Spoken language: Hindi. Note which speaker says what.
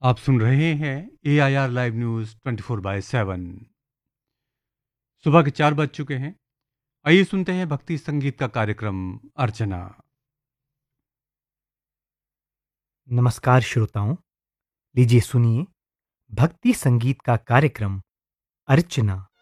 Speaker 1: आप सुन रहे हैं AIR लाइव न्यूज़ 24/7। सुबह के 4 बज चुके हैं। आइए सुनते हैं भक्ति संगीत का कार्यक्रम अर्चना।
Speaker 2: नमस्कार श्रोताओं, लीजिए सुनिए भक्ति संगीत का कार्यक्रम अर्चना।